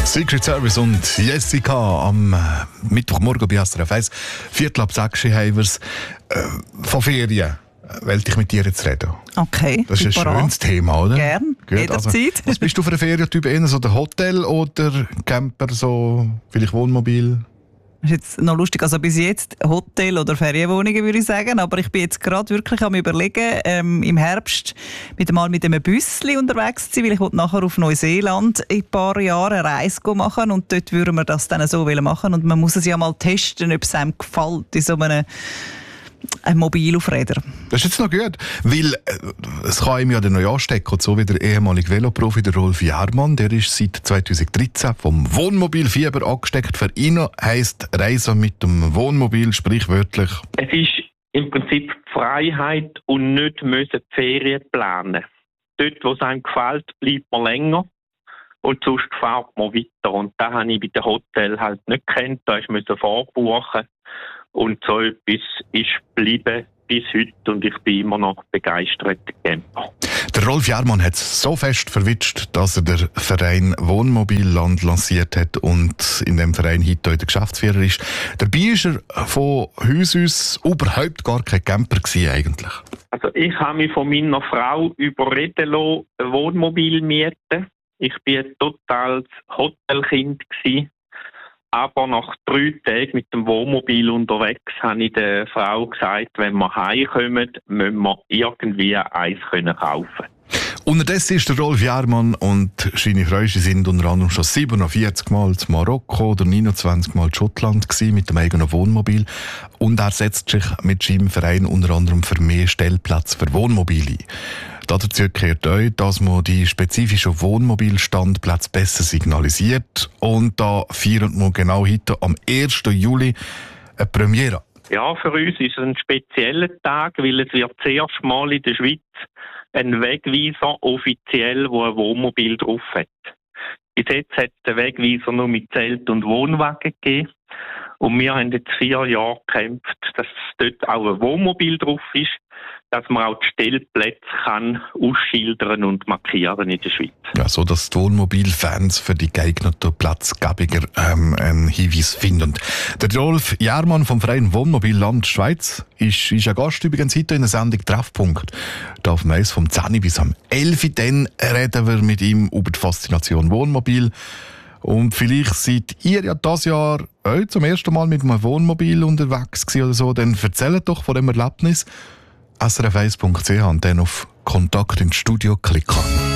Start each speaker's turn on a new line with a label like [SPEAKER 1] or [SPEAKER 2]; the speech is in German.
[SPEAKER 1] Secret Service und Jessica am Mittwochmorgen bei SRF 1. 5:45 haben wir es. Von Ferien wollte ich mit dir jetzt reden.
[SPEAKER 2] Okay.
[SPEAKER 1] Das ist ein schönes Thema, oder?
[SPEAKER 2] Gern, jederzeit.
[SPEAKER 1] Was bist du für ein Ferientyp? Eher so der Hotel oder Camper, so vielleicht Wohnmobil?
[SPEAKER 2] Das ist jetzt noch lustig, also bis jetzt Hotel oder Ferienwohnungen würde ich sagen, aber ich bin jetzt gerade wirklich am Überlegen, im Herbst mit einem Büssli unterwegs zu sein, weil ich nachher auf Neuseeland in ein paar Jahren eine Reise machen und dort würden wir das dann so machen und man muss es ja mal testen, ob es einem gefällt in so einem Mobil auf Rädern.
[SPEAKER 1] Das ist jetzt noch gut, weil es kann ihm ja dann noch anstecken, so wie der ehemalige Veloprofi, der Rolf Jahrmann, der ist seit 2013 vom Wohnmobilfieber angesteckt. Für ihn heisst Reisen mit dem Wohnmobil sprichwörtlich:
[SPEAKER 3] Es ist im Prinzip die Freiheit und nicht müssen die Ferien planen. Dort, wo es einem gefällt, bleibt man länger und sonst fährt man weiter. Und das habe ich bei den Hotels halt nicht gekannt, da musste ich vorbuchen. Und so etwas ist geblieben bis heute und ich bin immer noch begeisterter Camper.
[SPEAKER 1] Der Rolf Jahrmann hat es so fest verwitscht, dass er den Verein Wohnmobilland lanciert hat und in dem Verein heute der Geschäftsführer ist. Dabei war er von Haus aus überhaupt gar kein Camper gewesen, eigentlich.
[SPEAKER 3] Also ich habe mich von meiner Frau überreden lassen, ein Wohnmobil mieten. Ich war ein totales Hotelkind gewesen. Aber nach 3 Tagen mit dem Wohnmobil unterwegs habe ich der Frau gesagt, wenn wir heimkommen, müssen wir irgendwie eins kaufen.
[SPEAKER 1] Unterdessen ist der Rolf Jahrmann und seine Frau sind unter anderem schon 47 Mal in Marokko oder 29 Mal in Schottland gewesen, mit dem eigenen Wohnmobil. Und er setzt sich mit seinem Verein unter anderem für mehr Stellplätze für Wohnmobile ein. Dazu gehört auch, dass man die spezifischen Wohnmobilstandplätze besser signalisiert. Und da feiern wir genau heute am 1. Juli eine Premiere.
[SPEAKER 3] Ja, für uns ist es ein spezieller Tag, weil es wird das erste Mal in der Schweiz ein Wegweiser offiziell, wo ein Wohnmobil drauf hat. Bis jetzt hat es den Wegweiser nur mit Zelt und Wohnwagen gegeben. Und wir haben jetzt 4 Jahre gekämpft, dass dort auch ein Wohnmobil drauf ist, dass man auch die Stellplätze kann ausschildern und markieren in der Schweiz.
[SPEAKER 1] Ja, so dass die Wohnmobilfans für die geeigneten Platzgeber einen Hinweis finden. Der Rolf Jahrmann vom Verein Wohnmobilland Schweiz ist ein Gast übrigens heute in der Sendung «Treffpunkt». Da auf dem Eis vom 10 bis am 11 dann reden wir mit ihm über die Faszination Wohnmobil. Und vielleicht seid ihr ja dieses Jahr auch zum ersten Mal mit einem Wohnmobil unterwegs gewesen oder so, dann erzählt doch von dem Erlebnis. srf1.ch und dann auf Kontakt ins Studio klicken.